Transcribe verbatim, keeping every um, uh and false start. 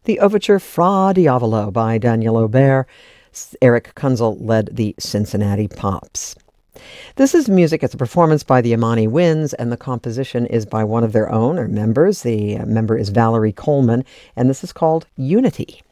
The overture Fra Diavolo by Daniel Aubert. S- Eric Kunzel led the Cincinnati Pops. This is music. It's a performance by the Amani Winds, and the composition is by one of their own, or members. The uh, member is Valerie Coleman, and this is called Unity.